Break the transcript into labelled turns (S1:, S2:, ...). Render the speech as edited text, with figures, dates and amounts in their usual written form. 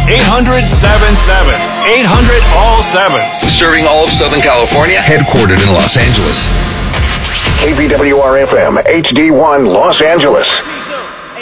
S1: 800-7-7s. 800 all sevens.
S2: Serving all of Southern California, headquartered in Los Angeles.
S3: KVWR-FM HD1 Los Angeles.